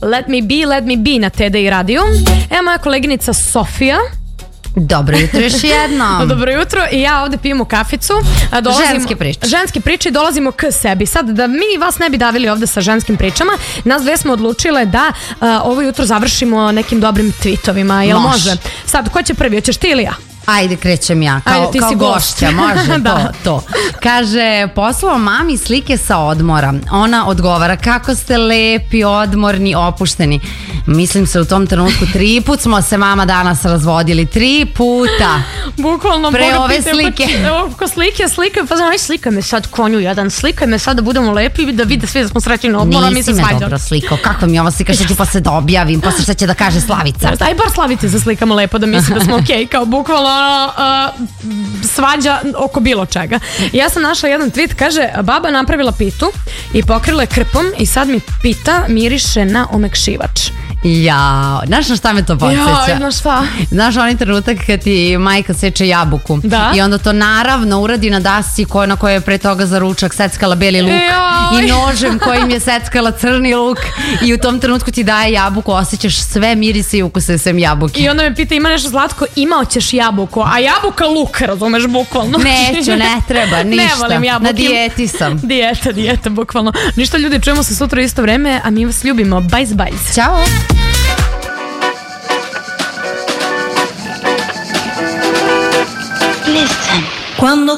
Let me be na TDI radiju. Evo moja koleginica Sofija. Dobro jutro još jednom. Dobro jutro i ja ovde pijemo kaficu. Ženske priče i dolazimo k sebi. Sad da mi vas ne bi davili ovde sa ženskim pričama, nas dve smo odlučile da ovo jutro završimo nekim dobrim tweetovima. Jel može? Sad, ko će prvi? Hoćeš ti ili ja? Ajde, krećem ja, kao gošća, može to. Kaže, poslao mami slike sa odmora. Ona odgovara, kako ste lepi, odmorni, opušteni. Mislim se u tom trenutku 3 put smo se mama danas razvodili. 3 puta. Bukvalno. Pre ove slike. Ko slike, pa znaš, slika me sad konju jedan, slika me sad da budemo lepi, da vide svi da smo srećni na odmoru, a mi se svađamo. Nisi me dobro slikao, kako mi je ova slika, što ću posle da objavim, posle šta će da kaže Slavica. Aj bar Slavice za slikamo lepo, da misli da smo okej, kao bukvalno svađa oko bilo čega. Ja sam našla jedan tweet, kaže, baba napravila pitu i pokrila je krpom i sad mi pita miriše na omekšivač. Jao, znaš na šta me to podsjeća? Znaš šta? Znaš onaj trenutak kad ti majka seče jabuku i onda to naravno uradi na dasci na kojoj je pre toga za ručak seckala beli luk i nožem kojim je seckala crni luk i u tom trenutku ti daje jabuku, osjećaš sve mirise i ukuse sem jabuke. I onda me pita, ima nešto slatko? Imao ćeš jabuku, a jabuka luk, razumeš, bukvalno. Neću, ne treba, ništa. Ne volim jabuke. Na dijeti sam. Dijeta, bukvalno. Ništa ljudi, čujemo se sutra isto vreme, a mi vas ljubimo. Bajs. Ćao. Cuando